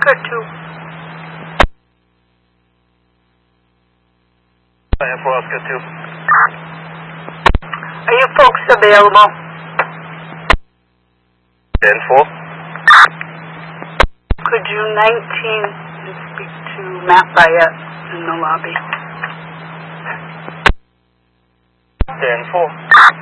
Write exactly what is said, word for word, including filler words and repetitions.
Oscar two. Info Oscar two. Are you folks available? Info. Could you nineteen and speak to Matt Bayette in the lobby? Info.